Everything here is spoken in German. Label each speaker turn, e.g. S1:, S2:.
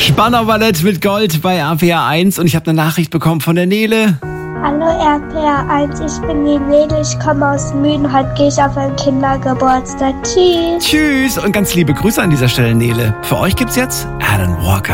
S1: Spanner Ballett mit Gold bei RPR 1 und ich habe eine Nachricht bekommen von der Nele.
S2: Hallo RPR 1, ich bin die Nele, ich komme aus Müden, heute gehe ich auf einen Kindergeburtstag. Tschüss.
S1: Tschüss und ganz liebe Grüße an dieser Stelle, Nele. Für euch gibt's jetzt Alan Walker.